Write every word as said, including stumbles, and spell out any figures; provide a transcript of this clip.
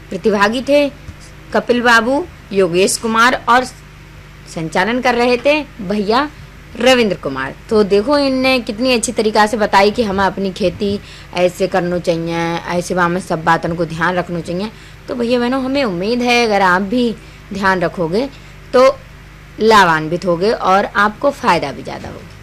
प्रतिभागी थे कपिल बाबू, योगेश कुमार और संचालन कर रहे थे भैया रविंद्र कुमार। तो देखो इनने कितनी अच्छी तरीक़ा से बताई कि हमें अपनी खेती ऐसे करना चाहिए, ऐसे हमें सब बातों को ध्यान रखना चाहिए। तो भैया बहनों हमें उम्मीद है अगर आप भी ध्यान रखोगे तो लाभान्वित होगे और आपको फ़ायदा भी ज़्यादा होगा।